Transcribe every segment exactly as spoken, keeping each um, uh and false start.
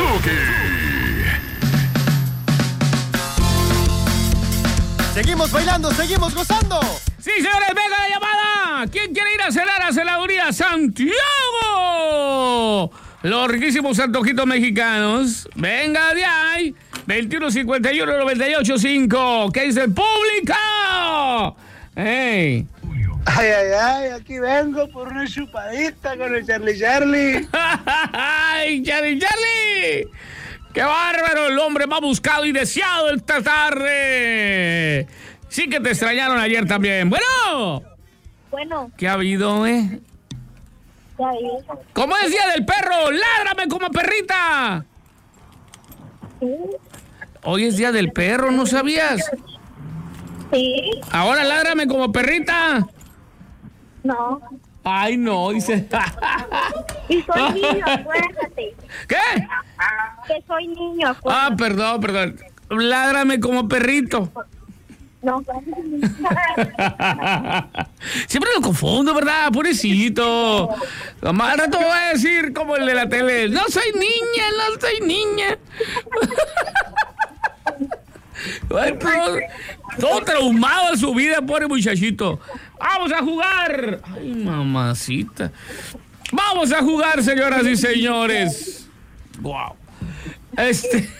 Chucky. Seguimos bailando, seguimos gozando. Sí, señores, venga la llamada. ¿Quién quiere ir a cenar a Celaduría Santiago? Los riquísimos antojitos mexicanos. Venga de ahí. veintiuno cincuenta y uno noventa y ocho cinco. ¿Qué dice el público? ¡Ey! Ay, ay, ay, aquí vengo por una chupadita con el Charlie Charlie. ¡Ay, Charlie Charlie! ¡Qué bárbaro! El hombre más buscado y deseado esta tarde. Sí que te extrañaron ayer también. Bueno. Bueno. ¿Qué ha habido, eh? ¿Qué ha habido? ¿Cómo es Día del Perro? ¡Ládrame como perrita! Sí. Hoy es Día del Perro, ¿no sabías? Sí. Ahora ládrame como perrita. No. Ay, no, dice. Y soy niño, acuérdate. ¿Qué? Que soy niño, acuérdate. Ah, perdón, perdón. Ládrame como perrito. No. Siempre lo confundo, ¿verdad? Pobrecito. Más al rato voy a decir como el de la tele. No soy niña, no soy niña. Ay, todo, todo traumado en su vida, pobre muchachito. Vamos a jugar. Ay, mamacita. Vamos a jugar, señoras y señores. Wow. Este.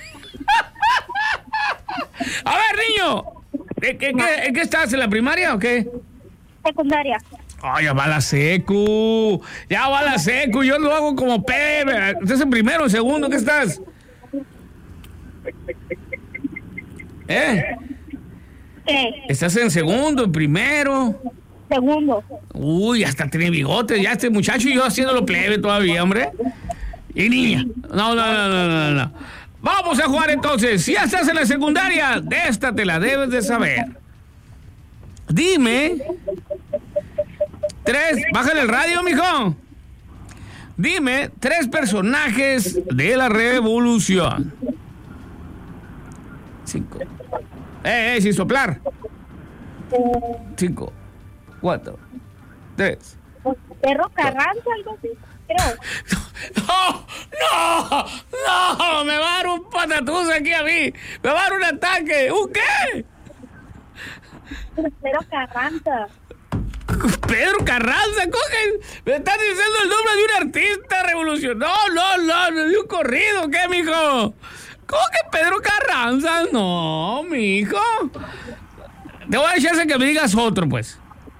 A ver, niño. ¿En qué, qué, ¿En qué estás? ¿En la primaria o qué? Secundaria. Ay, ya va la secu. Ya va la secu. Yo lo hago como Pepe. ¿Estás en primero o en segundo? ¿Qué estás? ¿Eh? ¿Qué? ¿Estás en segundo, en primero? Segundo. Uy, hasta tiene bigotes. Ya este muchacho y yo haciéndolo plebe todavía, hombre. Y niña. No, no, no, no, no, no. Vamos a jugar entonces. Si ya estás en la secundaria, de esta te la debes de saber. Dime. Tres. Bájale el radio, mijo. Dime tres personajes de la Revolución. Cinco. Eh, eh, sin soplar. Cinco. Cuatro. Tres. Perro Carranza, algo así, creo. ¡No! ¡No! ¡No! Me va a dar un patatús aquí a mí. Me va a dar un ataque. ¿Un qué? Perro Carranza. Pedro Carranza, coge. Me estás diciendo el nombre de un artista revolucionario. No, no, no, no, de un corrido, ¿qué, mijo? ¿Cómo que Pedro Carranza? No, mijo. Te voy a echarse que me digas otro, pues.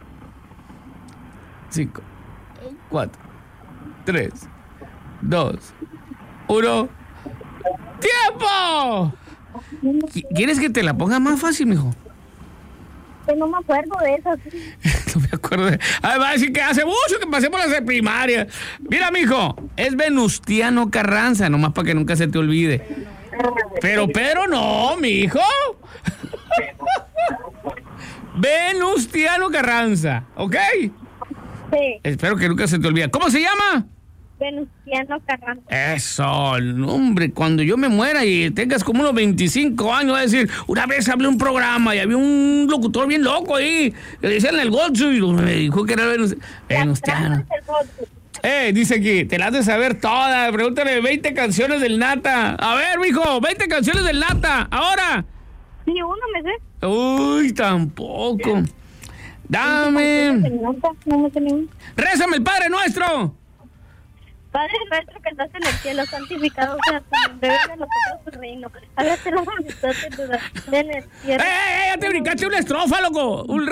Cinco, cuatro, tres, dos, uno. ¡Tiempo! ¿Quieres que te la ponga más fácil, mijo? Que no me acuerdo de eso. No me acuerdo de... Ay, va a decir que hace mucho que pasé por las de primaria. Mira, mijo, es Venustiano Carranza, nomás para que nunca se te olvide. Pero, pero no, mijo. Venustiano Carranza, ¿ok? Sí. Espero que nunca se te olvide. ¿Cómo se llama? Venustiano Carranza. Eso, hombre, cuando yo me muera y tengas como unos veinticinco años, voy a decir, una vez hablé un programa y había un locutor bien loco ahí, que le decían el Gochu y me dijo que era Venus, Venustiano. Eh, dice aquí, te la has de saber toda, pregúntale veinte canciones del Nata. A ver, mijo, veinte canciones del Nata, ahora. Ni uno me sé. Uy, tampoco. Dame. No me sé ni uno. Rézame el Padre Nuestro. Padre nuestro que estás en el cielo, santificado sea tu nombre, venga a nosotros tu reino. Hágase la voluntad de Dios en el cielo. ¡Eh, eh, eh! Ya te brincaste una estrofa, loco. Un